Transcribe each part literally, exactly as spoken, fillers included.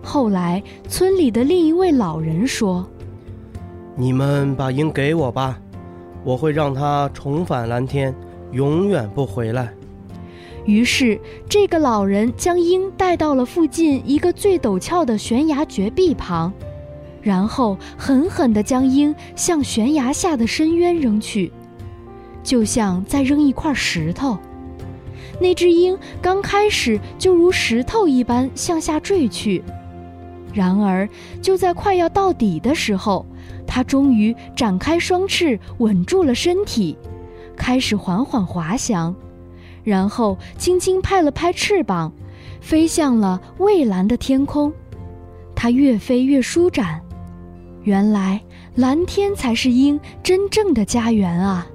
后来村里的另一位老人说： 你们把鹰给我吧，我会让它重返蓝天，永远不回来。 于是这个老人将鹰带到了附近一个最陡峭的悬崖绝壁旁，然后狠狠地将鹰向悬崖下的深渊扔去，就像在扔一块石头。那只鹰刚开始就如石头一般向下坠去，然而就在快要到底的时候，它终于展开双翅，稳住了身体，开始缓缓滑翔，然后轻轻拍了拍翅膀，飞向了蔚蓝的天空。它越飞越舒展，原来蓝天才是鹰真正的家园啊！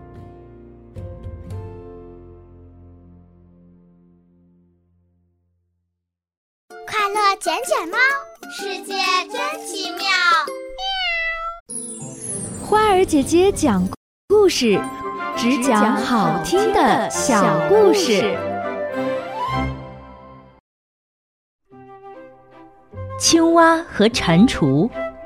快乐捡捡猫，世界真奇妙。 花儿姐姐讲故事，只讲好听的小故事。 青蛙和蟾蜍。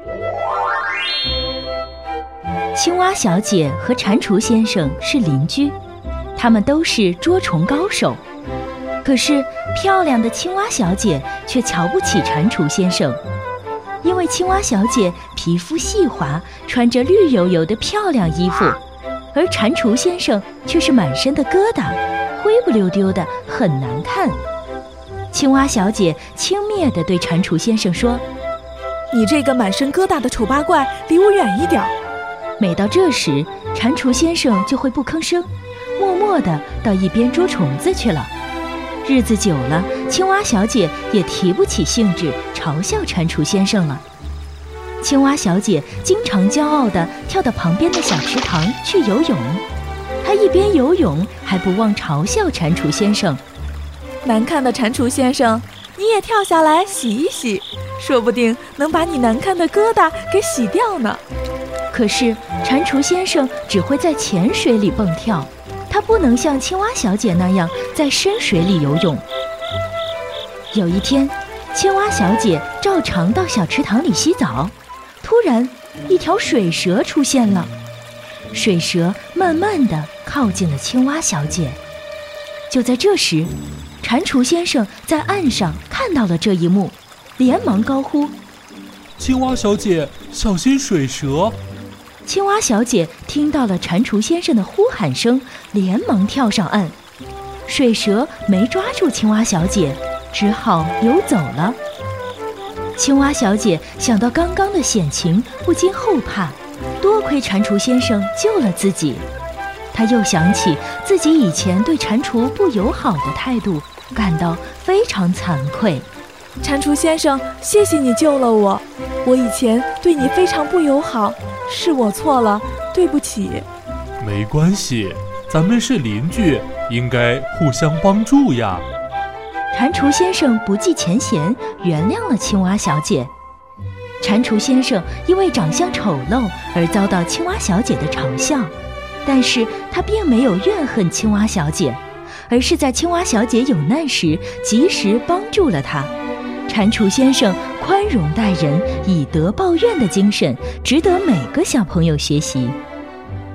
青蛙小姐和蟾蜍先生是邻居，他们都是捉虫高手。可是漂亮的青蛙小姐却瞧不起蟾蜍先生，因为青蛙小姐皮肤细滑，穿着绿油油的漂亮衣服，而蟾蜍先生却是满身的疙瘩，灰不溜丢的，很难看。青蛙小姐轻蔑地对蟾蜍先生说： 你这个满身疙瘩的丑八怪，离我远一点。 每到这时，蟾蜍先生就会不吭声，默默地到一边捉虫子去了。日子久了，青蛙小姐也提不起兴致嘲笑蟾蜍先生了。青蛙小姐经常骄傲地跳到旁边的小池塘去游泳，她一边游泳还不忘嘲笑蟾蜍先生： 难看的蟾蜍先生，你也跳下来洗一洗，说不定能把你难看的疙瘩给洗掉呢。 可是蟾蜍先生只会在浅水里蹦跳，他不能像青蛙小姐那样在深水里游泳。有一天，青蛙小姐照常到小池塘里洗澡，突然一条水蛇出现了。水蛇慢慢地靠近了青蛙小姐。就在这时，蟾蜍先生在岸上看到了这一幕，连忙高呼： 青蛙小姐，小心水蛇！ 青蛙小姐听到了蟾蜍先生的呼喊声，连忙跳上岸。水蛇没抓住青蛙小姐，只好游走了。青蛙小姐想到刚刚的险情，不禁后怕，多亏蟾蜍先生救了自己。她又想起自己以前对蟾蜍不友好的态度，感到非常惭愧。 蟾蜍先生，谢谢你救了我，我以前对你非常不友好，是我错了，对不起。 没关系，咱们是邻居，应该互相帮助呀。 蟾蜍先生不计前嫌，原谅了青蛙小姐。蟾蜍先生因为长相丑陋而遭到青蛙小姐的嘲笑，但是他并没有怨恨青蛙小姐，而是在青蛙小姐有难时及时帮助了她。蟾蜍先生宽容待人、以德报怨的精神，值得每个小朋友学习。